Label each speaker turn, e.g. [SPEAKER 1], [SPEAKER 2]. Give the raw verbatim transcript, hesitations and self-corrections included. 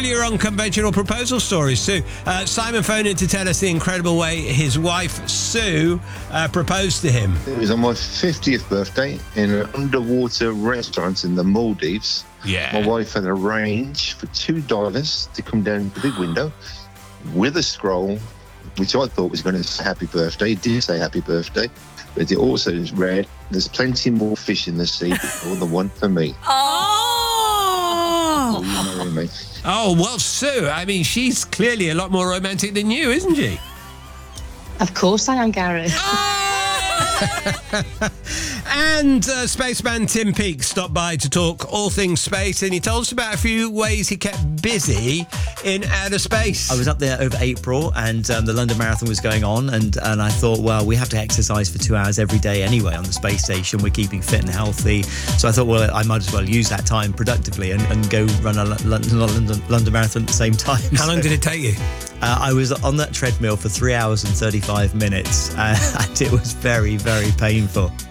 [SPEAKER 1] all your unconventional proposal stories, Sue. Uh, Simon phoned in to tell us the incredible way his wife, Sue, uh, proposed to him.
[SPEAKER 2] It was on my fiftieth birthday in an underwater restaurant in the Maldives.
[SPEAKER 1] Yeah.
[SPEAKER 2] My wife had arranged for two divers to come down the big window with a scroll, which I thought was going to say happy birthday. It did say happy birthday, but it also read, there's plenty more fish in the sea, more than one for me.
[SPEAKER 3] Oh!
[SPEAKER 2] Will you marry me?
[SPEAKER 1] Oh, well, Sue, I mean, she's clearly a lot more romantic than you, isn't she?
[SPEAKER 4] Of course I am, Gareth.
[SPEAKER 1] And uh, spaceman Tim Peake stopped by to talk all things space, and he told us about a few ways he kept busy in outer space.
[SPEAKER 5] I was up there over April, and um, the London Marathon was going on, and, and I thought, well, we have to exercise for two hours every day anyway on the space station. We're keeping fit and healthy. So I thought, well, I might as well use that time productively and, and go run a London, London, London Marathon at the same time.
[SPEAKER 1] How long did it take you?
[SPEAKER 5] Uh, I was on that treadmill for three hours and thirty-five minutes, uh, and it was very, very painful.